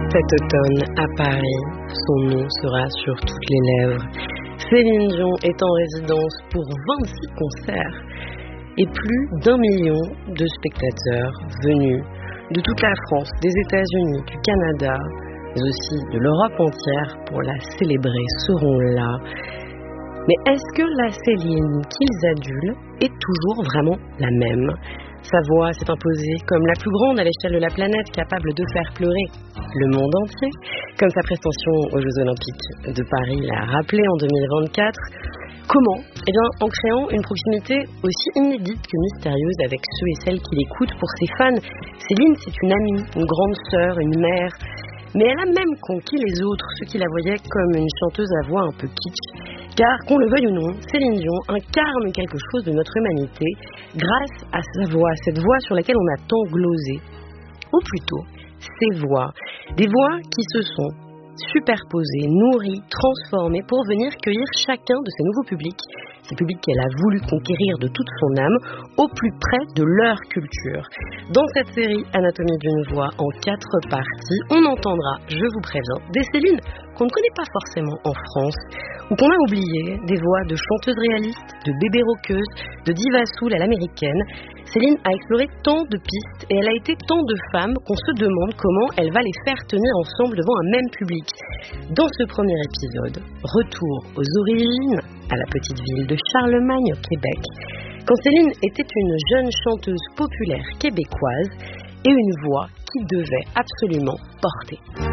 Cet automne, à Paris, son nom sera sur toutes les lèvres. Céline Dion est en résidence pour 26 concerts et plus d'1 million de spectateurs venus de toute la France, des États-Unis, du Canada, mais aussi de l'Europe entière pour la célébrer seront là. Mais est-ce que la Céline qu'ils adulent est toujours vraiment la même ? Sa voix s'est imposée comme la plus grande à l'échelle de la planète, capable de faire pleurer le monde entier, comme sa prestation aux Jeux Olympiques de Paris l'a rappelé en 2024. Comment ? Eh bien, en créant une proximité aussi inédite que mystérieuse avec ceux et celles qui l'écoutent. Pour ses fans, Céline, c'est une amie, une grande sœur, une mère. Mais elle a même conquis les autres, ceux qui la voyaient comme une chanteuse à voix un peu kitsch. Car, qu'on le veuille ou non, Céline Dion incarne quelque chose de notre humanité grâce à sa voix, cette voix sur laquelle on a tant glosé. Ou plutôt, ces voix, des voix qui se sont superposées, nourries, transformées pour venir cueillir chacun de ces nouveaux publics, ces publics qu'elle a voulu conquérir de toute son âme, au plus près de leur culture. Dans cette série Anatomie d'une voix en 4 parties, on entendra, je vous préviens, des Célines qu'on ne connaît pas forcément en France, ou qu'on a oublié, des voix de chanteuses réalistes, de bébés rockeuses, de divas soul à l'américaine. Céline a exploré tant de pistes et elle a été tant de femmes qu'on se demande comment elle va les faire tenir ensemble devant un même public. Dans ce premier épisode, retour aux origines, à la petite ville de Charlemagne au Québec, quand Céline était une jeune chanteuse populaire québécoise et une voix qui devait absolument porter.